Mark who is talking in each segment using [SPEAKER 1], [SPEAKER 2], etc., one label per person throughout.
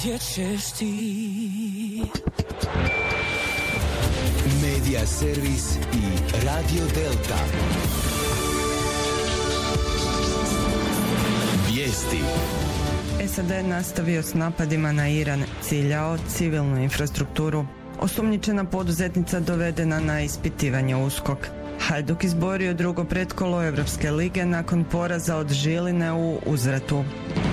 [SPEAKER 1] gdje ćeš ti.
[SPEAKER 2] Media servis i Radio Delta. Vijesti.
[SPEAKER 3] SAD nastavio s napadima na Iran, ciljao civilnu infrastrukturu. Osumnjičena poduzetnica dovedena na ispitivanje USKOK. Hajduk izborio drugo pretkolo Evropske lige nakon poraza od Žiline u Uzvratu.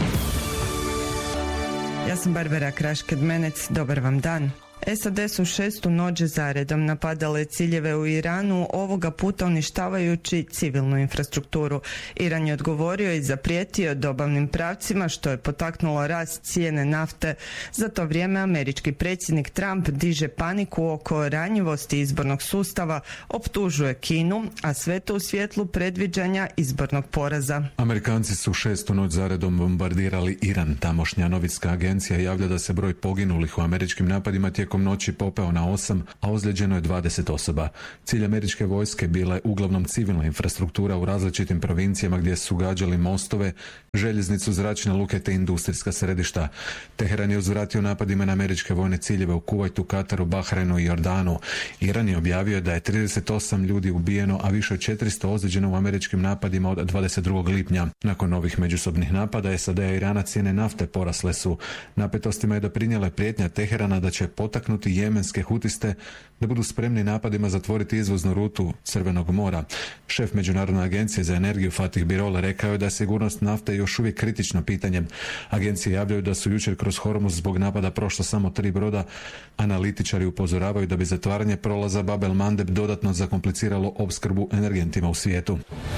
[SPEAKER 3] Ja sam Barbara Kraš-Kedmenec, dobar vam dan. SAD su 6. noć zaredom napadale ciljeve u Iranu, ovoga puta uništavajući civilnu infrastrukturu. Iran je odgovorio i zaprijetio dobavnim pravcima, što je potaknulo rast cijene nafte. Za to vrijeme američki predsjednik Trump diže paniku oko ranjivosti izbornog sustava, optužuje Kinu, a sve to u svjetlu predviđanja izbornog poraza.
[SPEAKER 4] Amerikanci su 6. noć zaredom bombardirali Iran. Tamošnja novinska agencija javlja da se broj poginulih u američkim napadima tijekom noći popeo na 8, a ozlijeđeno je 20 osoba. Cilj američke vojske bila je uglavnom civilna infrastruktura u različitim provincijama gdje su gađali mostove, željeznicu, zračne luke te industrijska središta. Teheran je uzvratio napadima na američke vojne ciljeve u Kuvajtu, Kataru, Bahrajnu i Jordanu. Iran je objavio da je 38 ljudi ubijeno, a više od 400 ozlijeđeno u američkim napadima od 22. lipnja. Nakon novih međusobnih napada SAD i Irana cijene nafte porasle su. Napetostima je doprinijela prijetnja Teherana da će potaknuti jemenske hutiste da budu spremni napadima zatvoriti izvoznu rutu Crvenog mora. Šef Međunarodne agencije za energiju Fatih Birol rekao je da je sigurnost nafte još uvijek kritično pitanje. Agencije javljaju da su jučer kroz Hormuz zbog napada prošla samo 3 broda. Analitičari upozoravaju da bi zatvaranje prolaza Bab el Mandeb dodatno zakompliciralo opskrbu energentima u svijetu.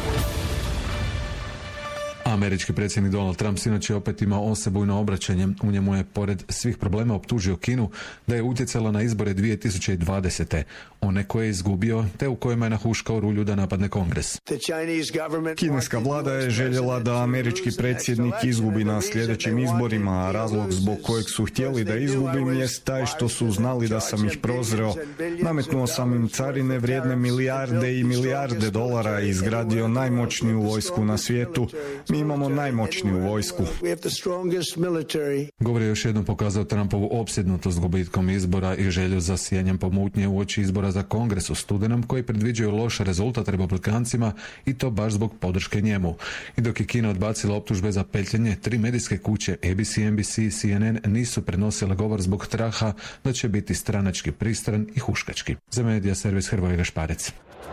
[SPEAKER 4] Američki predsjednik Donald Trump sinoć je opet imao osebujno obraćanje. U njemu je, pored svih problema, optužio Kinu da je utjecala na izbore 2020. One koje je izgubio, te u kojima je nahuškao rulju da napadne Kongres.
[SPEAKER 5] Kineska vlada je željela da američki predsjednik izgubi na sljedećim izborima, a razlog zbog kojeg su htjeli da izgubim jest taj što su znali da sam ih prozreo. Nametnuo sam im carine vrijedne milijarde i milijarde dolara i izgradio najmoćniju vojsku na svijetu. Mi imamo najmoćniju vojsku.
[SPEAKER 4] Govor je još jednom pokazao Trumpovu opsjednutost gubitkom izbora i želju za sijanjem pomutnje uoči izbora za Kongres u studenom, koji predviđaju loš rezultat republikancima i to baš zbog podrške njemu. I dok je Kina odbacila optužbe za petljanje, 3 medijske kuće ABC, NBC i CNN nisu prenosile govor zbog straha da će biti stranački pristran i huškački. Za Medija servis Hrvoje Gašparec.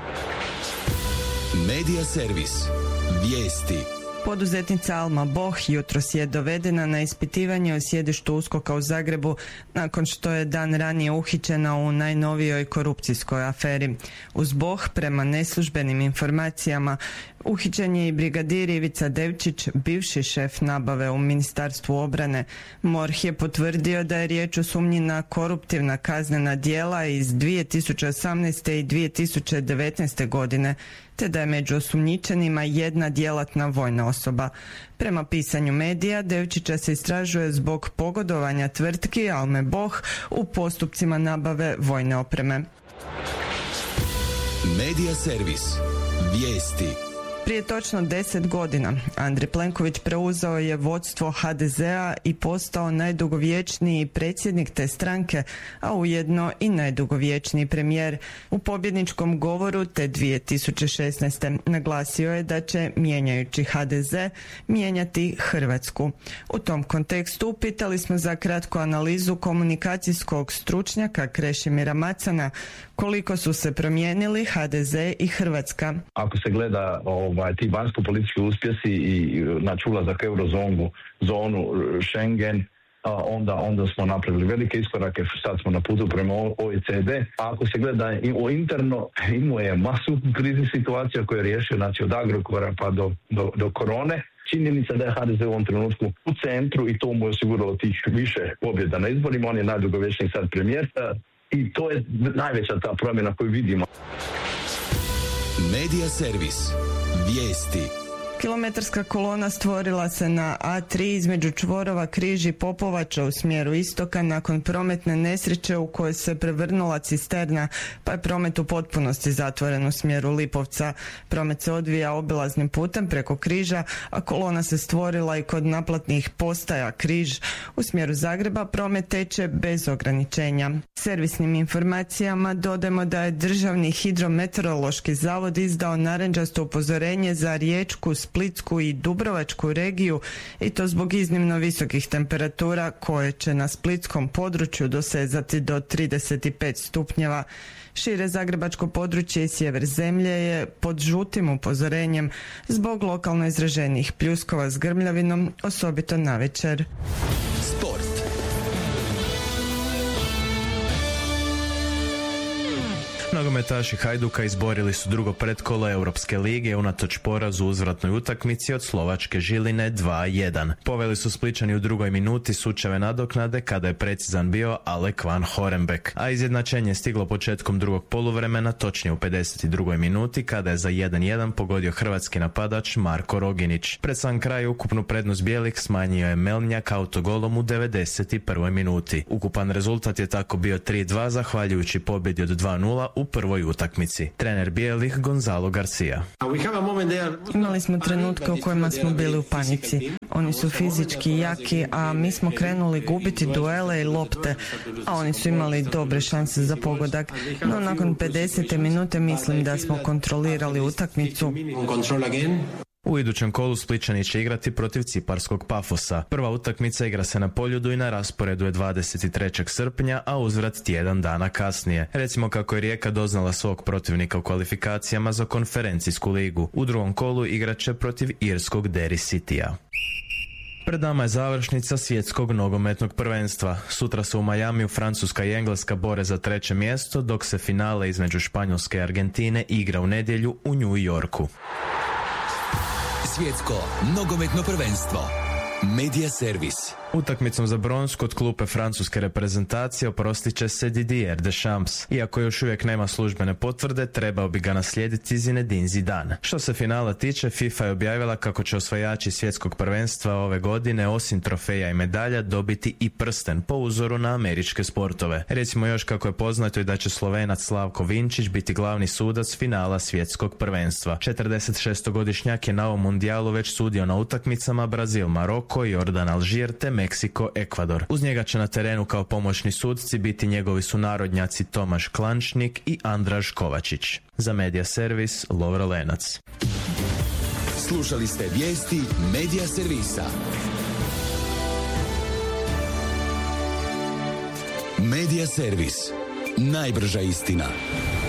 [SPEAKER 2] Medija servis. Vijesti.
[SPEAKER 3] Poduzetnica Alma Boh jutros je dovedena na ispitivanje u sjedištu USKOK-a u Zagrebu nakon što je dan ranije uhićena u najnovijoj korupcijskoj aferi. Uz Boh, prema neslužbenim informacijama, uhićen je i brigadir Ivica Devčić, bivši šef nabave u Ministarstvu obrane. MORH je potvrdio da je riječ o sumnji na koruptivna kaznena djela iz 2018. i 2019. godine, te da je među osumnjičenima jedna djelatna vojna osoba. Prema pisanju medija, Devčića se istražuje zbog pogodovanja tvrtki Alme Boh u postupcima nabave vojne opreme.
[SPEAKER 2] Medija servis. Vijesti.
[SPEAKER 3] Prije točno 10 godina Andrej Plenković preuzeo je vodstvo HDZ-a i postao najdugovječniji predsjednik te stranke, a ujedno i najdugovječniji premijer. U pobjedničkom govoru te 2016. naglasio je da će, mijenjajući HDZ, mijenjati Hrvatsku. U tom kontekstu pitali smo za kratku analizu komunikacijskog stručnjaka Krešimira Macana koliko su se promijenili HDZ i Hrvatska.
[SPEAKER 6] Ako se gleda ti vanjsko-politički uspjesi i znači ulazak eurozonu, Schengen, onda smo napravili velike iskorake, sad smo na putu prema OECD. A ako se gleda interno, imao je masu kriznih situacija koje je riješio, znači od Agrokora pa do korone. Činjenica da je HDZ u ovom trenutku u centru i to mu je osiguralo tih više pobjeda na izborima, on je najdugovječniji sad premijer i to je najveća ta promjena koju vidimo.
[SPEAKER 2] Medija servis. Vijesti.
[SPEAKER 3] Kilometarska kolona stvorila se na A3 između čvorova Križ i Popovača u smjeru istoka nakon prometne nesreće u kojoj se prevrnula cisterna, pa je promet u potpunosti zatvoren u smjeru Lipovca. Promet se odvija obilaznim putem preko Križa, a kolona se stvorila i kod naplatnih postaja Križ. U smjeru Zagreba promet teče bez ograničenja. Servisnim informacijama dodajemo da je Državni hidrometeorološki zavod izdao narančasto upozorenje za Riječku, Splitsku i Dubrovačku regiju, i to zbog iznimno visokih temperatura koje će na splitskom području dosezati do 35 stupnjeva. Šire zagrebačko područje i sjever zemlje je pod žutim upozorenjem zbog lokalno izraženih pljuskova s grmljavinom, osobito navečer.
[SPEAKER 2] Sport.
[SPEAKER 7] Nogometaši Hajduka izborili su drugo pretkolo Europske lige unatoč porazu u uzvratnoj utakmici od slovačke Žiline 2-1. Poveli su Spličani u drugoj minuti sučeve nadoknade kada je precizan bio Alek van Horenbeek, a izjednačenje je stiglo početkom drugog poluvremena, točnije u 52. minuti kada je za 1-1 pogodio hrvatski napadač Marko Roginić. Pred sam kraj ukupnu prednost bijelih smanjio je Melnjak autogolom u 91. minuti. Ukupan rezultat je tako bio 3-2 zahvaljujući pobjedi od 2-0 u prvoj utakmici. Trener bijelih Gonzalo Garcia.
[SPEAKER 3] Imali smo trenutke u kojima smo bili u panici. Oni su fizički jaki, a mi smo krenuli gubiti duele i lopte, a oni su imali dobre šanse za pogodak. No nakon 50. minute mislim da smo kontrolirali utakmicu.
[SPEAKER 7] U idućem kolu Spličani će igrati protiv ciparskog Pafosa. Prva utakmica igra se na Poljudu i na rasporedu je 23. srpnja, a uzvrat tjedan dana kasnije. Recimo kako je Rijeka doznala svog protivnika u kvalifikacijama za konferencijsku ligu. U drugom kolu igraće protiv irskog Derry Citya. Pred nama je završnica svjetskog nogometnog prvenstva. Sutra se u Majamiju Francuska i Engleska bore za treće mjesto, dok se finale između Španjolske i Argentine igra u nedjelju u New Yorku.
[SPEAKER 2] Svjetsko nogometno prvenstvo. Media servis.
[SPEAKER 7] Utakmicom za bronz kod klupe francuske reprezentacije oprostit će se Didier Deschamps. Iako još uvijek nema službene potvrde, trebao bi ga naslijediti Zinedine Zidane. Što se finala tiče, FIFA je objavila kako će osvajači svjetskog prvenstva ove godine osim trofeja i medalja dobiti i prsten po uzoru na američke sportove. Recimo još kako je poznato i da će Slovenac Slavko Vinčić biti glavni sudac finala svjetskog prvenstva. 46-godišnjak je na ovom mundijalu već sudio na utakmicama Brazil, Maroko, Jordan, Alžir te Meksiko, Ekvador. Uz njega će na terenu kao pomoćni sudci biti njegovi sunarodnjaci Tomaš Klančnik i Andraž Kovačić. Za Media servis Lovro Lenac.
[SPEAKER 2] Slušali ste vijesti Media servisa. Media servis. Najbrža istina.